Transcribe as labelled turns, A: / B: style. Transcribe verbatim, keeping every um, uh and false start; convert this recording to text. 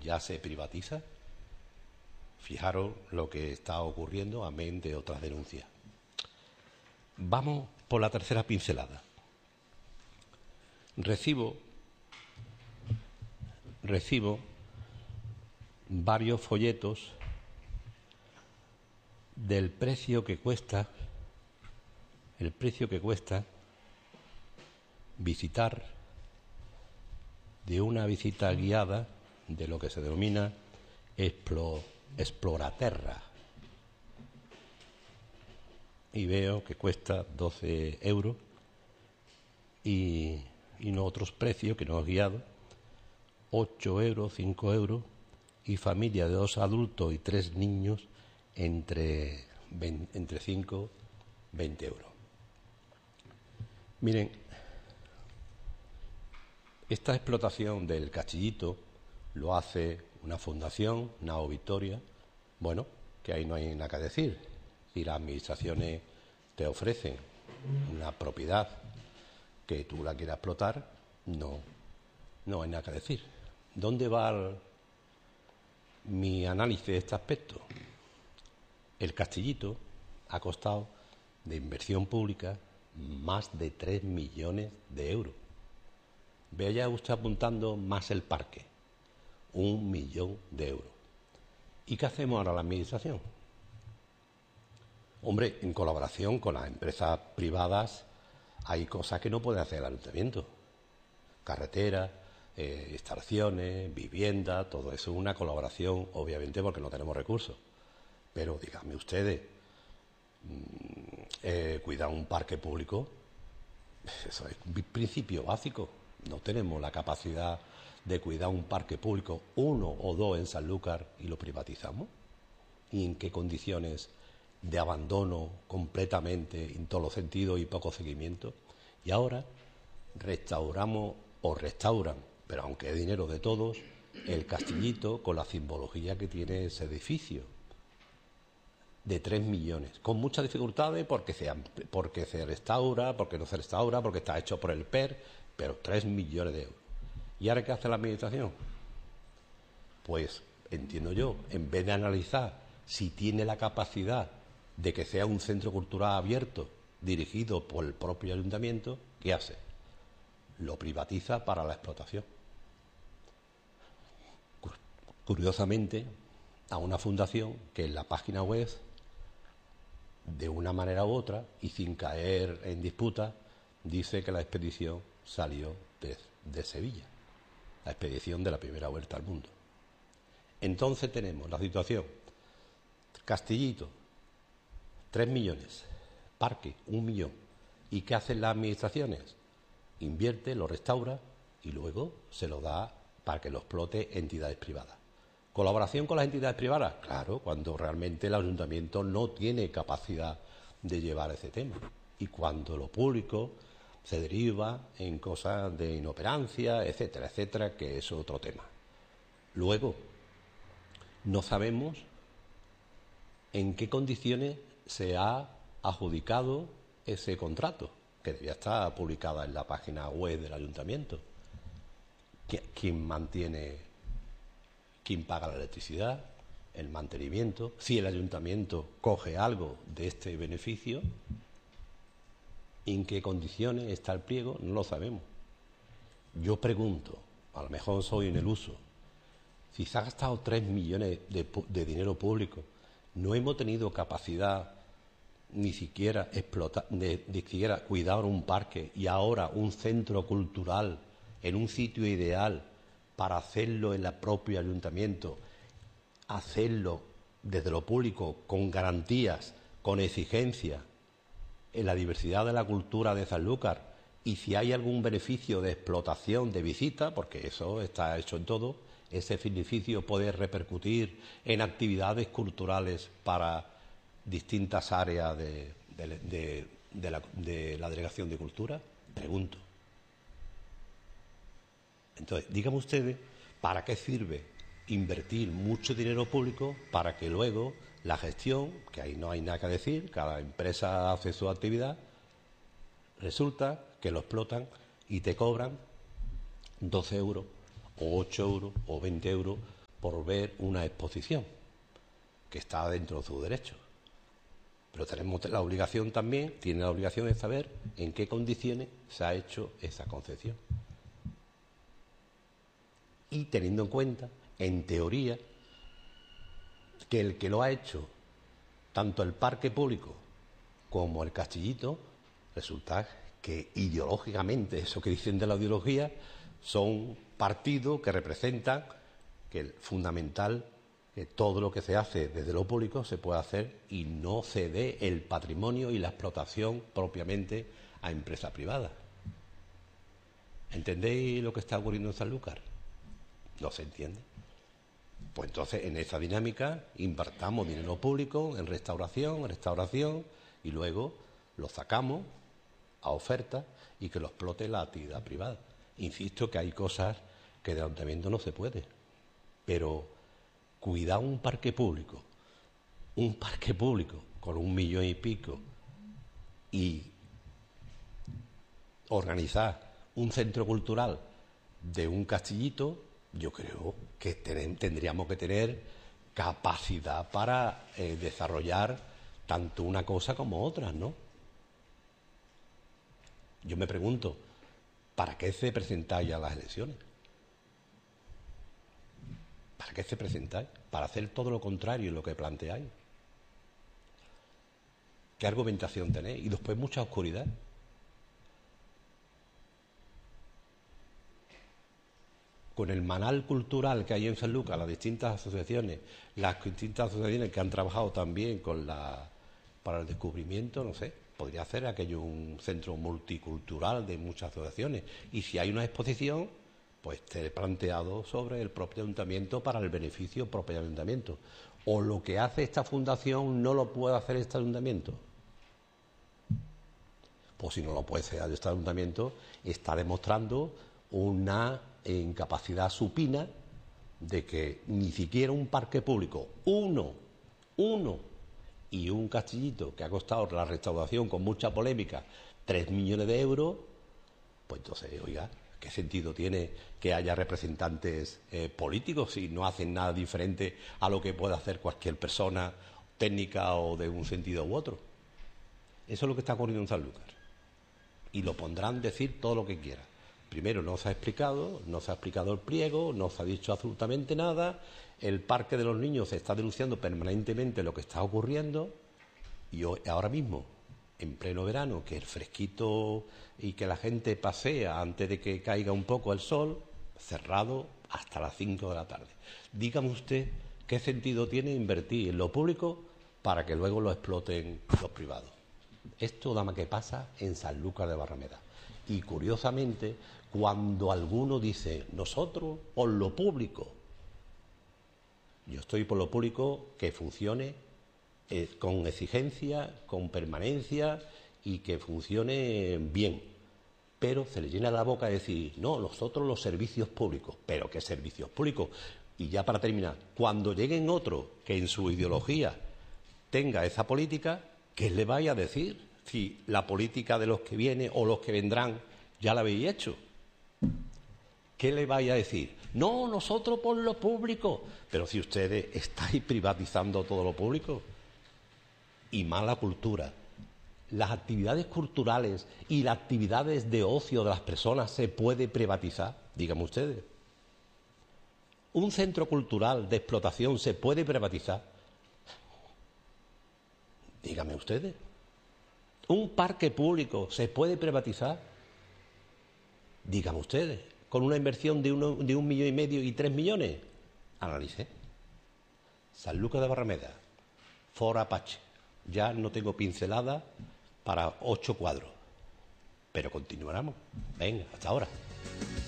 A: ya se privatiza. Fijaros lo que está ocurriendo, amén de otras denuncias. Vamos por la tercera pincelada. Recibo, recibo varios folletos del precio que cuesta, el precio que cuesta visitar de una visita guiada de lo que se denomina Explo, Exploraterra. Y veo que cuesta doce euros y, y no otros precios que no he guiado, ocho euros, cinco euros, y familia de dos adultos y tres niños entre, veinte, entre cinco y veinte euros. Miren, esta explotación del Castillito lo hace una fundación, Nao Victoria. Bueno, que ahí no hay nada que decir. Si las administraciones te ofrecen una propiedad que tú la quieras explotar, no, no hay nada que decir. ¿Dónde va el, mi análisis de este aspecto? El Castillito ha costado de inversión pública más de tres millones de euros. Vaya usted apuntando más el parque, un millón de euros. ¿Y qué hacemos ahora la administración? Hombre, en colaboración con las empresas privadas hay cosas que no puede hacer el ayuntamiento. Carreteras, eh, instalaciones, vivienda, todo eso es una colaboración, obviamente porque no tenemos recursos. Pero díganme ustedes, eh, cuidar un parque público, eso es un principio básico. No tenemos la capacidad de cuidar un parque público, uno o dos en Sanlúcar, y lo privatizamos. ¿Y en qué condiciones de abandono completamente en todos los sentidos y poco seguimiento? Y ahora restauramos o restauran, pero aunque es dinero de todos, el Castillito con la simbología que tiene ese edificio de tres millones, con muchas dificultades porque se, porque se restaura, porque no se restaura, porque está hecho por el P E R, pero tres millones de euros. ¿Y ahora qué hace la administración? Pues entiendo yo, en vez de analizar si tiene la capacidad de que sea un centro cultural abierto, dirigido por el propio ayuntamiento, ¿qué hace? Lo privatiza para la explotación. Curiosamente, a una fundación que en la página web, de una manera u otra, y sin caer en disputa, dice que la expedición salió de, de Sevilla, la expedición de la primera vuelta al mundo. Entonces tenemos la situación: Castillito, tres millones, parque, un millón. ¿Y qué hacen las administraciones? Invierte, lo restaura y luego se lo da para que lo explote entidades privadas. ¿Colaboración con las entidades privadas? Claro, cuando realmente el ayuntamiento no tiene capacidad de llevar ese tema. Y cuando lo público se deriva en cosas de inoperancia, etcétera, etcétera, que es otro tema. Luego, no sabemos en qué condiciones se ha adjudicado ese contrato, que debía estar publicada en la página web del ayuntamiento. ¿Quién mantiene, quién paga la electricidad, el mantenimiento? Si el ayuntamiento coge algo de este beneficio, ¿en qué condiciones está el pliego? No lo sabemos. Yo pregunto, a lo mejor soy en el uso, si se ha gastado tres millones de, de dinero público, no hemos tenido capacidad ni siquiera explotar, de, de siquiera cuidar un parque y ahora un centro cultural en un sitio ideal para hacerlo en el propio ayuntamiento, hacerlo desde lo público con garantías, con exigencias en la diversidad de la cultura de Sanlúcar, y si hay algún beneficio de explotación de visita, porque eso está hecho en todo, ese beneficio puede repercutir en actividades culturales para distintas áreas de, de, de, de, la, de la Delegación de Cultura. Pregunto. Entonces, díganme ustedes, ¿para qué sirve invertir mucho dinero público para que luego la gestión, que ahí no hay nada que decir, cada empresa hace su actividad, resulta que lo explotan y te cobran doce euros, o ocho euros, o veinte euros por ver una exposición, que está dentro de su derecho. Pero tenemos la obligación también, tiene la obligación de saber en qué condiciones se ha hecho esa concesión. Y teniendo en cuenta, en teoría, que el que lo ha hecho, tanto el parque público como el Castillito, resulta que ideológicamente, eso que dicen de la ideología, son partidos que representan que el fundamental, que todo lo que se hace desde lo público se puede hacer y no se dé el patrimonio y la explotación propiamente a empresas privadas. ¿Entendéis lo que está ocurriendo en Sanlúcar? No se entiende. Pues entonces en esa dinámica invertamos dinero público en restauración, en restauración y luego lo sacamos a oferta y que lo explote la actividad privada. Insisto que hay cosas que de ayuntamiento no se puede, pero cuidar un parque público, un parque público con un millón y pico y organizar un centro cultural de un Castillito, yo creo que ten, tendríamos que tener capacidad para eh, desarrollar tanto una cosa como otras, ¿no? Yo me pregunto, ¿para qué se presentáis a las elecciones? ¿Para qué se presentáis? Para hacer todo lo contrario de lo que planteáis. ¿Qué argumentación tenéis? Y después mucha oscuridad. Con el manal cultural que hay en Sanlúcar, las distintas asociaciones, las distintas asociaciones que han trabajado también con la, para el descubrimiento, no sé, podría hacer aquello un centro multicultural de muchas asociaciones. Y si hay una exposición, pues esté planteado sobre el propio ayuntamiento para el beneficio propio del ayuntamiento. O lo que hace esta fundación no lo puede hacer este ayuntamiento. Pues si no lo puede hacer este ayuntamiento, está demostrando una incapacidad supina de que ni siquiera un parque público, uno, uno, y un Castillito que ha costado la restauración con mucha polémica tres millones de euros, pues entonces, oiga, ¿qué sentido tiene que haya representantes eh, políticos si no hacen nada diferente a lo que puede hacer cualquier persona técnica o de un sentido u otro? Eso es lo que está ocurriendo en Sanlúcar. Y lo pondrán decir todo lo que quiera. Primero, no se ha explicado, no se ha explicado el pliego, no se ha dicho absolutamente nada. El parque de los niños se está denunciando permanentemente lo que está ocurriendo. Y hoy, ahora mismo, en pleno verano, que el fresquito y que la gente pasea antes de que caiga un poco el sol, cerrado hasta las cinco de la tarde. Dígame usted qué sentido tiene invertir en lo público para que luego lo exploten los privados. Esto nada más que pasa en Sanlúcar de Barrameda. Y curiosamente, cuando alguno dice, nosotros por lo público, yo estoy por lo público que funcione eh, con exigencia, con permanencia y que funcione bien. Pero se le llena la boca de decir, no, nosotros los servicios públicos. ¿Pero qué servicios públicos? Y ya para terminar, cuando lleguen otros que en su ideología tenga esa política, ¿qué le vaya a decir? Si la política de los que vienen o los que vendrán ya la habéis hecho. ¿Qué le vaya a decir? No, nosotros por lo público. Pero si ustedes estáis privatizando todo lo público. Y mala cultura. Las actividades culturales y las actividades de ocio de las personas se puede privatizar. Díganme ustedes. ¿Un centro cultural de explotación se puede privatizar? Díganme ustedes. ¿Un parque público se puede privatizar? Díganme ustedes. ¿Con una inversión de, uno, de un millón y medio y tres millones? Analice. Sanlúcar de Barrameda, Foro Apache. Ya no tengo pincelada para ocho cuadros. Pero continuaremos. Venga, hasta ahora.